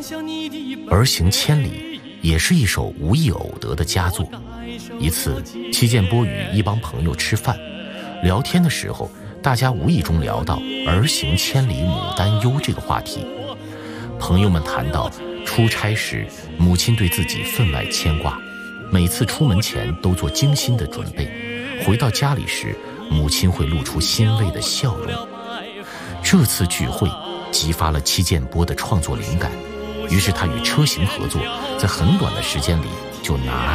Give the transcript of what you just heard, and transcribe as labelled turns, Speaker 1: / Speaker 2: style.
Speaker 1: 儿行千里也是一首无意偶得的佳作。一次，戚建波与一帮朋友吃饭，聊天的时候，大家无意中聊到儿行千里母担忧这个话题。朋友们谈到出差时母亲对自己分外牵挂，每次出门前都做精心的准备，回到家里时母亲会露出欣慰的笑容。这次聚会激发了戚建波的创作灵感，于是他与车行合作，在很短的时间里就拿